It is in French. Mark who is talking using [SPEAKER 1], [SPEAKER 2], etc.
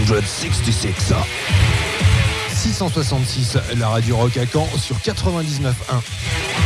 [SPEAKER 1] 666. 666, la radio rock à Caen sur 99.1.